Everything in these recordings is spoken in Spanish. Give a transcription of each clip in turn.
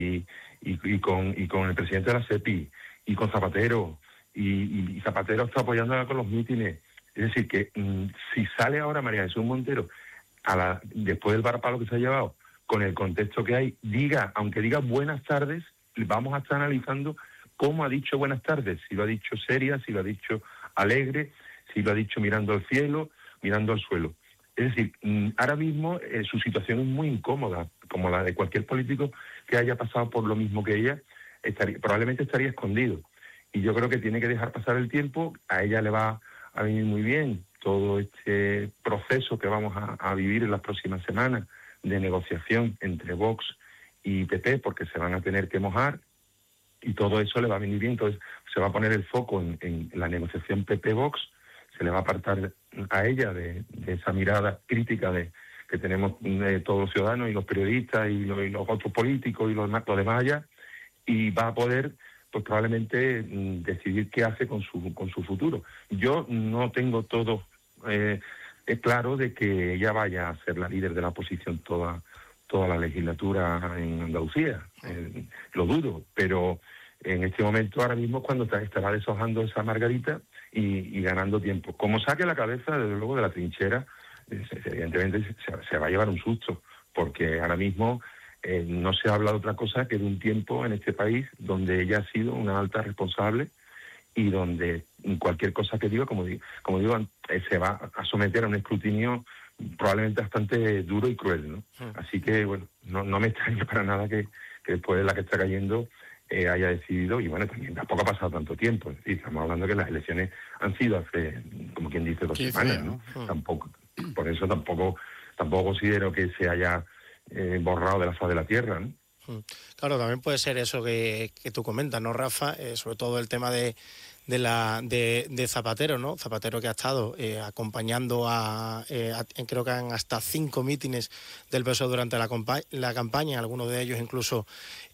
con el presidente de la SEPI y con Zapatero, y Zapatero está apoyándola con los mítines. Es decir, que si sale ahora María Jesús Montero, después del varapalo que se ha llevado, con el contexto que hay, aunque diga buenas tardes, vamos a estar analizando cómo ha dicho buenas tardes, si lo ha dicho seria, si lo ha dicho alegre, si lo ha dicho mirando al cielo, mirando al suelo. Es decir, ahora mismo su situación es muy incómoda, como la de cualquier político que haya pasado por lo mismo que ella, probablemente estaría escondido. Y yo creo que tiene que dejar pasar el tiempo. A ella le va a venir muy bien todo este proceso que vamos a vivir en las próximas semanas de negociación entre Vox y PP, porque se van a tener que mojar, y todo eso le va a venir bien. Entonces se va a poner el foco en la negociación PP-Vox, se le va a apartar a ella de esa mirada crítica que tenemos todos los ciudadanos y los periodistas y los otros políticos y los demás allá, y va a poder pues probablemente decidir qué hace con su futuro. Yo no tengo todo claro de que ella vaya a ser la líder de la oposición toda la legislatura en Andalucía. Lo dudo, pero en este momento ahora mismo es cuando estará deshojando esa margarita y ganando tiempo. Como saque la cabeza, desde luego, de la trinchera, evidentemente se va a llevar un susto, porque ahora mismo no se habla de otra cosa que de un tiempo en este país donde ella ha sido una alta responsable y donde cualquier cosa que diga, como digo, se va a someter a un escrutinio probablemente bastante duro y cruel, ¿no? Así que, bueno, no me extraña para nada que después de la que está cayendo haya decidido, y bueno, también tampoco ha pasado tanto tiempo. Es decir, estamos hablando que las elecciones han sido hace, como quien dice, 2 semanas, ¿no? Tampoco, por eso tampoco considero que se haya borrado de la faz de la tierra, ¿no? Claro, también puede ser eso que tú comentas, ¿no, Rafa? Sobre todo el tema de Zapatero, ¿no? Zapatero, que ha estado acompañando creo que han hasta 5 mítines del PSOE durante la campaña, algunos de ellos incluso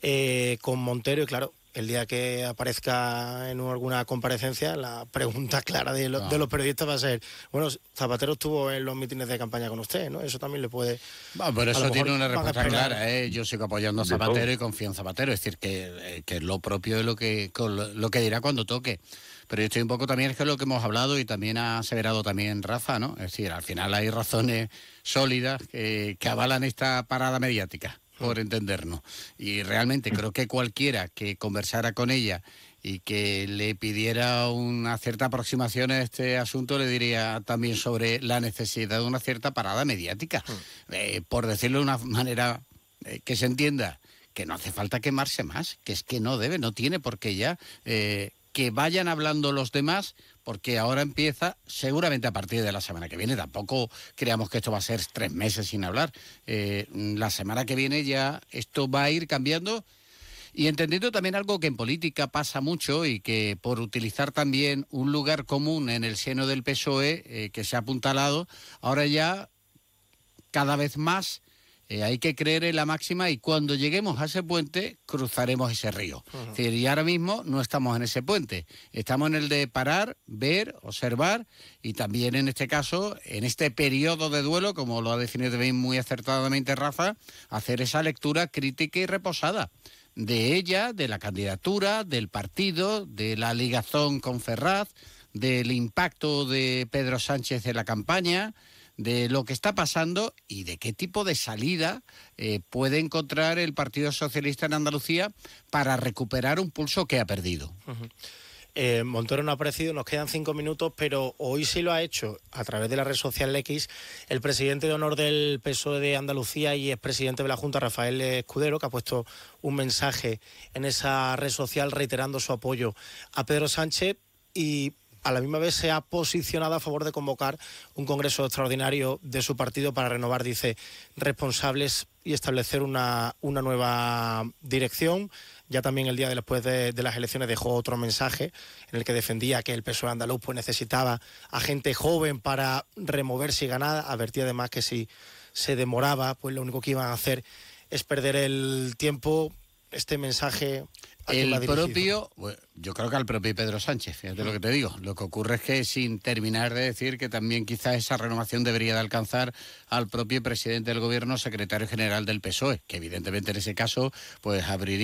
con Montero, y claro, el día que aparezca en alguna comparecencia, la pregunta clara de los periodistas va a ser, bueno, Zapatero estuvo en los mítines de campaña con usted, ¿no? Eso también le puede... Bueno, pero eso tiene una respuesta clara, ¿eh? Yo sigo apoyando a Zapatero y confío en Zapatero, es decir, que es lo propio de lo que dirá cuando toque. Pero yo estoy un poco también, es que es lo que hemos hablado y también ha aseverado también Rafa, ¿no? Es decir, al final hay razones sólidas que avalan esta parada mediática, por entendernos. Y realmente creo que cualquiera que conversara con ella y que le pidiera una cierta aproximación a este asunto le diría también sobre la necesidad de una cierta parada mediática. Por decirlo de una manera que se entienda, que no hace falta quemarse más, que es que no tiene por qué ya... que vayan hablando los demás, porque ahora empieza, seguramente a partir de la semana que viene, tampoco creamos que esto va a ser 3 meses sin hablar, la semana que viene ya esto va a ir cambiando, y entendiendo también algo que en política pasa mucho y que por utilizar también un lugar común en el seno del PSOE, que se ha apuntalado, ahora ya cada vez más hay que creer en la máxima, y cuando lleguemos a ese puente cruzaremos ese río. Es decir, y ahora mismo no estamos en ese puente, estamos en el de parar, ver, observar, y también en este caso, en este periodo de duelo, como lo ha definido también muy acertadamente Rafa, hacer esa lectura crítica y reposada de ella, de la candidatura, del partido, de la ligazón con Ferraz, del impacto de Pedro Sánchez en la campaña, de lo que está pasando y de qué tipo de salida puede encontrar el Partido Socialista en Andalucía para recuperar un pulso que ha perdido. Montero no ha aparecido, nos quedan 5 minutos, pero hoy sí lo ha hecho a través de la red social X el presidente de honor del PSOE de Andalucía y expresidente de la Junta, Rafael Escudero, que ha puesto un mensaje en esa red social reiterando su apoyo a Pedro Sánchez, y a la misma vez se ha posicionado a favor de convocar un congreso extraordinario de su partido para renovar, dice, responsables y establecer una nueva dirección. Ya también el día después de las elecciones dejó otro mensaje en el que defendía que el PSOE andaluz pues necesitaba a gente joven para removerse y ganar. Advertía además que si se demoraba, pues lo único que iban a hacer es perder el tiempo. Este mensaje... El propio, yo creo que al propio Pedro Sánchez, fíjate lo que te digo. Lo que ocurre es que, sin terminar de decir que también quizás esa renovación debería de alcanzar al propio presidente del gobierno, secretario general del PSOE, que evidentemente en ese caso pues abriría